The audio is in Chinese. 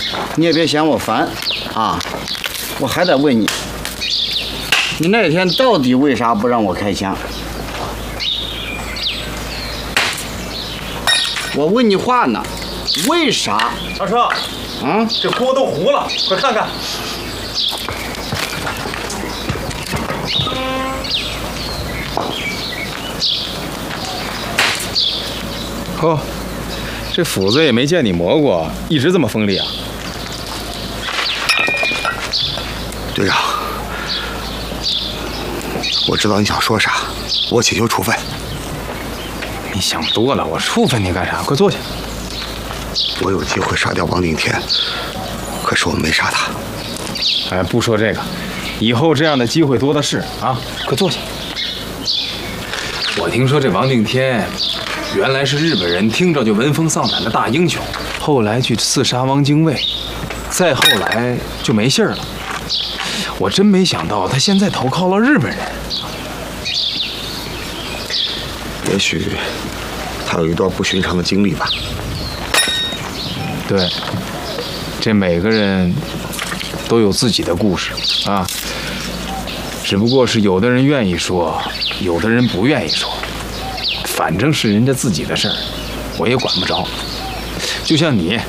你也别嫌我烦啊！我还得问你，你那天到底为啥不让我开枪？我问你话呢，为啥？ 大车，这锅都糊了，快看看。 哦，这斧子也没见你磨过，一直这么锋利啊？ 队长，我知道你想说啥，我请求处分。 你想多了，我处分你干啥？快坐下。 我有机会杀掉王顶天，可是我没杀他。 哎，不说这个，以后这样的机会多的是啊！快坐下。我听说这王顶天原来是日本人听着就闻风丧胆的大英雄，后来去刺杀汪精卫，再后来就没信儿了。我真没想到他现在投靠了日本人。 也许他有一段不寻常的经历吧。 对，这每个人都有自己的故事啊，只不过是有的人愿意说，有的人不愿意说，反正是人家自己的事儿，我也管不着。就像你